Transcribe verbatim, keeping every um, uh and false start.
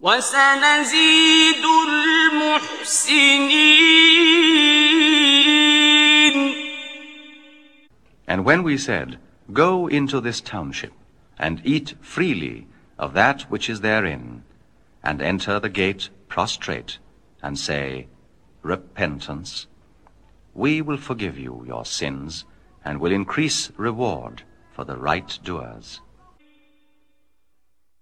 وَسَنَزِيدُ الْمُحْسِنِينَ. And when we said, Go into this township, and eat freely of that which is therein, and enter the gate prostrate, and say, Repentance, we will forgive you your sins, and will increase reward for the right doers.